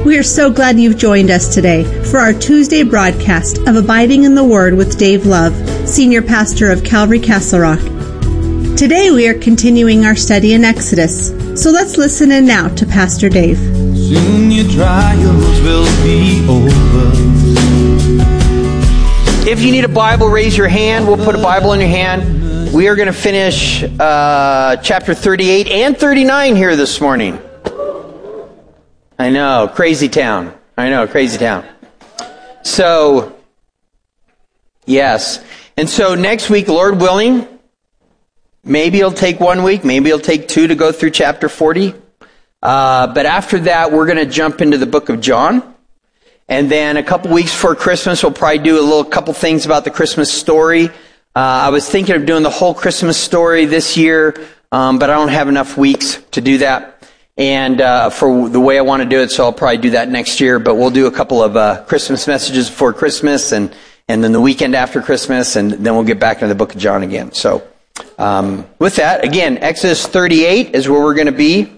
We are so glad you've joined us today for our Tuesday broadcast of Abiding in the Word with Dave Love, Senior Pastor of Calvary Castle Rock. Today we are continuing our study in Exodus, so let's listen in now to Pastor Dave. Soon your trials will be over. If you need a Bible, raise your hand. We'll put a Bible in your hand. We are going to finish chapter 38 and 39 here this morning. I know, crazy town. So, yes. And so next week, Lord willing, maybe it'll take 1 week, maybe it'll take 2 to go through chapter 40. But after that, we're going to jump into the book of John. And then a couple weeks before Christmas, we'll probably do a couple things about the Christmas story. I was thinking of doing the whole Christmas story this year, but I don't have enough weeks to do that. And for the way I want to do it, so I'll probably do that next year. But we'll do a couple of Christmas messages before Christmas, and then the weekend after Christmas, and then we'll get back into the book of John again. So with that, again, Exodus 38 is where we're going to be.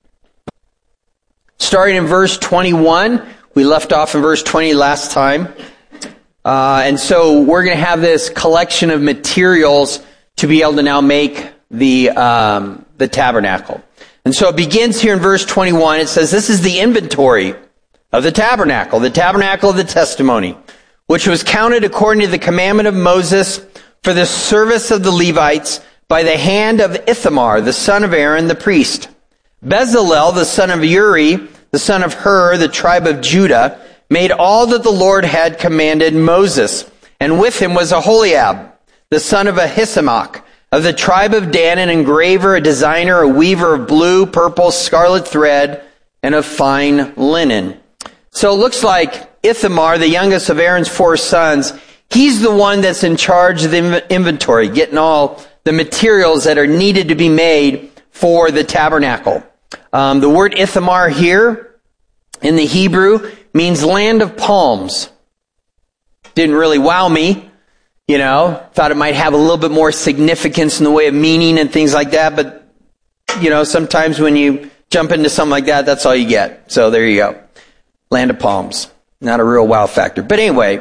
Starting in verse 21, we left off in verse 20 last time. And so we're going to have this collection of materials to be able to now make the tabernacle. And so it begins here in verse 21. It says, "This is the inventory of the tabernacle of the testimony, which was counted according to the commandment of Moses for the service of the Levites by the hand of Ithamar, the son of Aaron, the priest. Bezalel, the son of Uri, the son of Hur, the tribe of Judah, made all that the Lord had commanded Moses. And with him was Aholiab, the son of Ahisamach, of the tribe of Dan, an engraver, a designer, a weaver of blue, purple, scarlet thread, and of fine linen." So it looks like Ithamar, the youngest of Aaron's 4 sons, he's the one that's in charge of the inventory, getting all the materials that are needed to be made for the tabernacle. The word Ithamar here in the Hebrew means land of palms. Didn't really wow me. Thought it might have a little bit more significance in the way of meaning and things like that. But, sometimes when you jump into something like that, that's all you get. So there you go. Land of palms. Not a real wow factor. But anyway,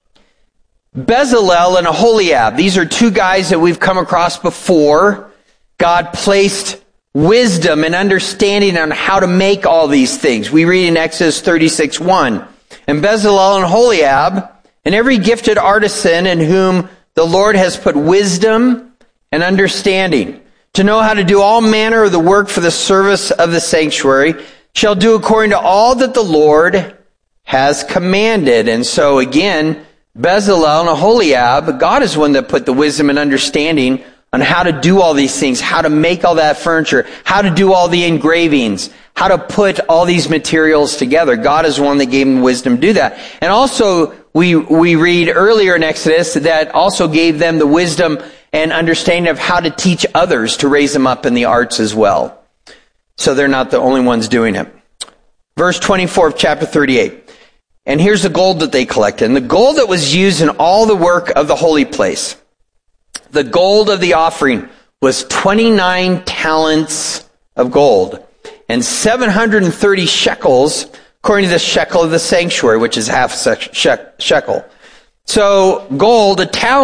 Bezalel and Aholiab, these are 2 guys that we've come across before. God placed wisdom and understanding on how to make all these things. We read in Exodus 36:1, "And Bezalel and Aholiab, and every gifted artisan in whom the Lord has put wisdom and understanding, to know how to do all manner of the work for the service of the sanctuary, shall do according to all that the Lord has commanded." And so again, Bezalel and Aholiab, God is one that put the wisdom and understanding on how to do all these things, how to make all that furniture, how to do all the engravings, how to put all these materials together. God is one that gave them wisdom to do that. And also, we read earlier in Exodus that also gave them the wisdom and understanding of how to teach others to raise them up in the arts as well. So they're not the only ones doing it. Verse 24 of chapter 38. "And here's the gold that they collected. And the gold that was used in all the work of the holy place. The gold of the offering was 29 talents of gold, and 730 shekels, according to the shekel of the sanctuary, which is half shekel." So gold, a talent